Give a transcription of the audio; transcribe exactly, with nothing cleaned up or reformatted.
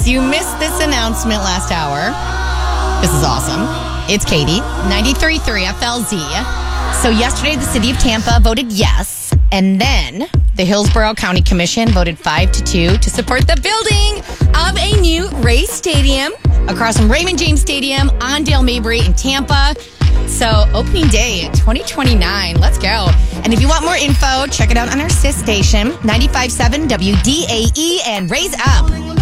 You missed this announcement last hour. This is awesome. It's Katie, ninety-three point three F L Z. So yesterday, the city of Tampa voted yes. And then the Hillsborough County Commission voted five to two to support the building of a new Rays Stadium across from Raymond James Stadium on Dale Mabry in Tampa. So opening day twenty twenty-nine. Let's go. And if you want more info, check it out on our sis station, ninety-five point seven W D A E, and Raise Up.